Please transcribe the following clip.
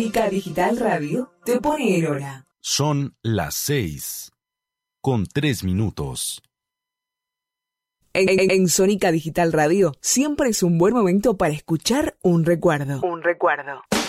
Sónica Digital Radio te pone en hora. Son las 6:03. En Sónica Digital Radio siempre es un buen momento para escuchar un recuerdo.